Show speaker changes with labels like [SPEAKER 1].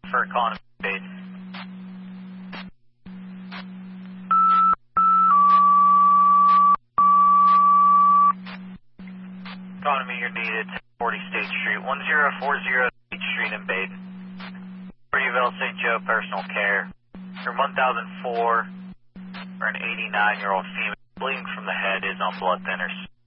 [SPEAKER 1] for economy base. Economy, you're needed. 40 State Street, 1040 State Street in Baden. Bell St. Joe Personal Care. You're 1004 for an 89-year-old female. Bleeding from the head is on blood thinners.